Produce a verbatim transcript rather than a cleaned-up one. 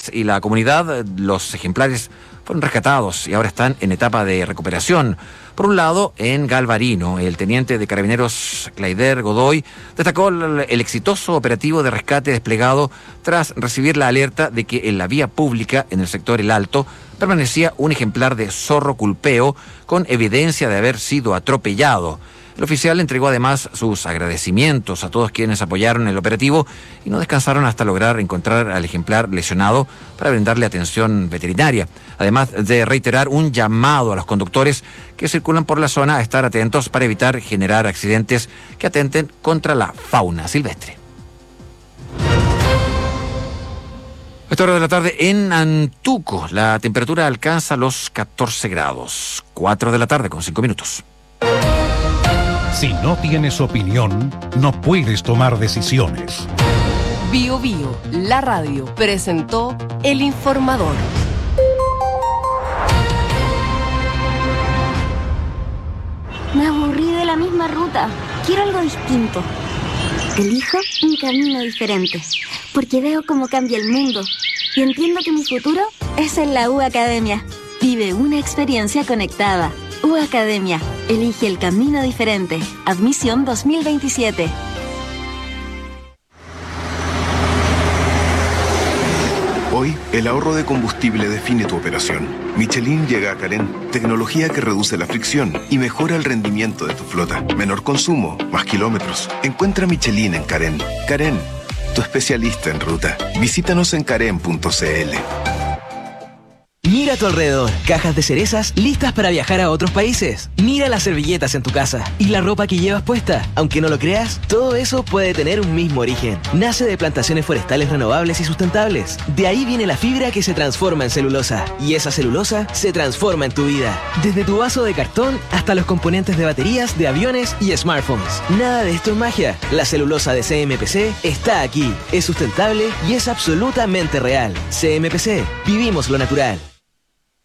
Forest y la comunidad. Los ejemplares fueron rescatados y ahora están en etapa de recuperación. Por un lado, en Galvarino, el teniente de carabineros Claider Godoy destacó el, el exitoso operativo de rescate desplegado tras recibir la alerta de que en la vía pública, en el sector El Alto, permanecía un ejemplar de zorro culpeo con evidencia de haber sido atropellado. El oficial entregó además sus agradecimientos a todos quienes apoyaron el operativo y no descansaron hasta lograr encontrar al ejemplar lesionado para brindarle atención veterinaria. Además de reiterar un llamado a los conductores que circulan por la zona a estar atentos para evitar generar accidentes que atenten contra la fauna silvestre. A esta hora de la tarde en Antuco, la temperatura alcanza los catorce grados. cuatro de la tarde con cinco minutos. Si no tienes opinión, no puedes tomar decisiones. Bio Bio, la radio, presentó El Informador. Me aburrí de la misma ruta. Quiero algo distinto. Elijo un camino diferente, porque veo cómo cambia el mundo y entiendo que mi futuro es en la U Academia. Vive una experiencia conectada. U Academia. Elige el camino diferente. Admisión dos mil veintisiete. Hoy, el ahorro de combustible define tu operación. Michelin llega a Carén, tecnología que reduce la fricción y mejora el rendimiento de tu flota. Menor consumo, más kilómetros. Encuentra Michelin en Carén. Carén, tu especialista en ruta. Visítanos en carén punto c l. Mira a tu alrededor, cajas de cerezas listas para viajar a otros países. Mira las servilletas en tu casa y la ropa que llevas puesta. Aunque no lo creas, todo eso puede tener un mismo origen. Nace de plantaciones forestales renovables y sustentables. De ahí viene la fibra que se transforma en celulosa. Y esa celulosa se transforma en tu vida. Desde tu vaso de cartón hasta los componentes de baterías, de aviones y smartphones. Nada de esto es magia. La celulosa de C M P C está aquí. Es sustentable y es absolutamente real. C M P C. Vivimos lo natural.